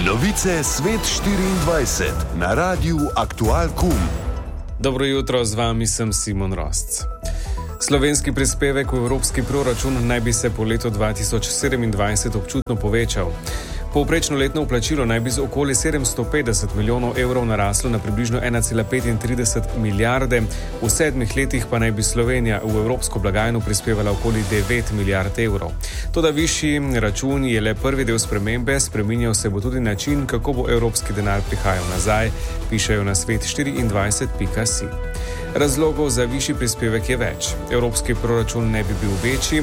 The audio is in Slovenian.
Novice Svet 24 na Radiu Aktual KUM. Dobro jutro, z vami sem Simon Rosc. Slovenski prispevek v evropski proračun naj bi se po letu 2027 občutno povečal. Povprečno letno vplačilo naj bi z okoli 750 milijonov evrov naraslo na približno 1,35 milijarde, v 7 letih pa naj bi Slovenija v evropsko blagajno prispevala okoli 9 milijard evrov. Toda višji račun je le prvi del spremembe, spreminjal se bo tudi način, kako bo evropski denar prihajal nazaj, pišejo na svet24.si. Razlogov za višji prispevek je več. Evropski proračun ne bi bil večji,